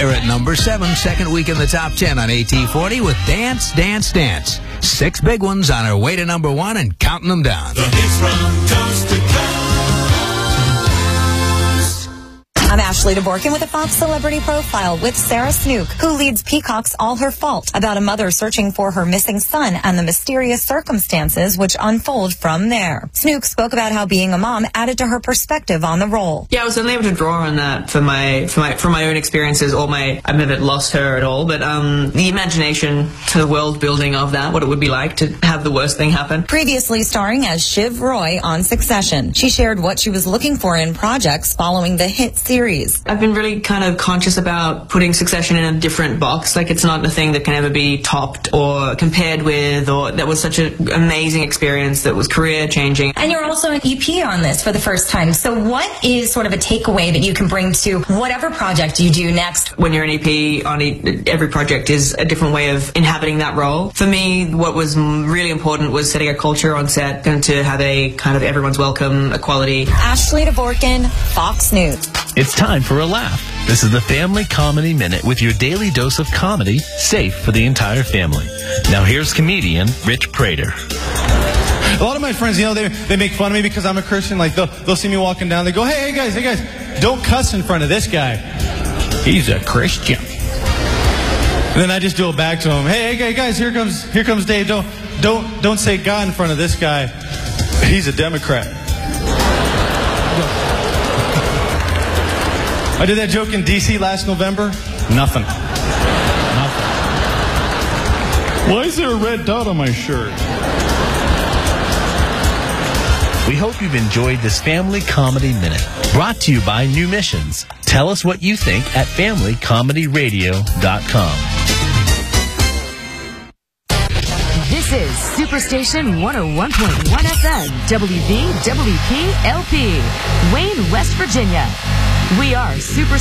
They're at number 7, second week in the top 10 on AT40 with Dance, Dance, Dance. 6 big ones on our way to number 1 and counting them down. The hits from coast to coast. I'm Ashley DeBorkin with a Fox Celebrity Profile with Sarah Snook, who leads Peacock's All Her Fault, about a mother searching for her missing son and the mysterious circumstances which unfold from there. Snook spoke about how being a mom added to her perspective on the role. Yeah, I was only able to draw on that from my own experiences. I've never lost her at all, but the imagination to the world building of that, what it would be like to have the worst thing happen. Previously starring as Shiv Roy on Succession, she shared what she was looking for in projects following the hit series. I've been really kind of conscious about putting Succession in a different box. Like, it's not a thing that can ever be topped or compared with, or that was such an amazing experience that was career changing. And you're also an EP on this for the first time. So what is sort of a takeaway that you can bring to whatever project you do next? When you're an EP, every project is a different way of inhabiting that role. For me, what was really important was setting a culture on set and to have a kind of everyone's welcome equality. Ashley DeBorkin, Fox News. It's time for a laugh. This is the Family Comedy Minute with your daily dose of comedy, safe for the entire family. Now here's comedian Rich Prater. A lot of my friends, they make fun of me because I'm a Christian. Like, they'll see me walking down, they go, hey guys, don't cuss in front of this guy. He's a Christian. And then I just do it back to them. Hey guys, here comes Dave. Don't say God in front of this guy. He's a Democrat. I did that joke in D.C. last November. Nothing. Why is there a red dot on my shirt? We hope you've enjoyed this Family Comedy Minute. Brought to you by New Missions. Tell us what you think at FamilyComedyRadio.com. This is Superstation 101.1 FM, WVWP LP, Wayne, West Virginia. We are Super